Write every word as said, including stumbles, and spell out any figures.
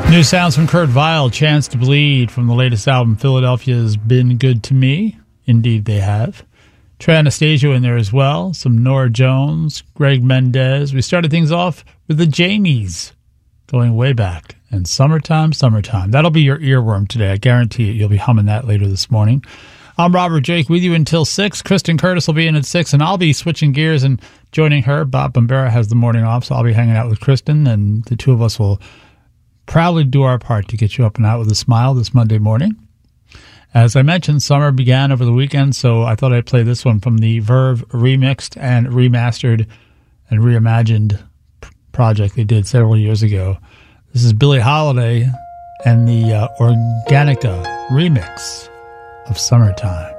New sounds from Kurt Vile, Chance to Bleed from the latest album, Philadelphia's Been Good to Me. Indeed, they have. Trey Anastasio in there as well. Some Nora Jones, Greg Mendez. We started things off with the Jamies, going way back. And Summertime, Summertime. That'll be your earworm today. I guarantee it. You'll be humming that later this morning. I'm Robert Drake with you until six. Kristen Curtis will be in at six, and I'll be switching gears and joining her. Bob Bombera has the morning off, so I'll be hanging out with Kristen, and the two of us will proudly do our part to get you up and out with a smile this Monday morning. As I mentioned, summer began over the weekend, so I thought I'd play this one from the Verve remixed and remastered and reimagined project they did several years ago. This is Billie Holiday and the uh, Organica remix of Summertime.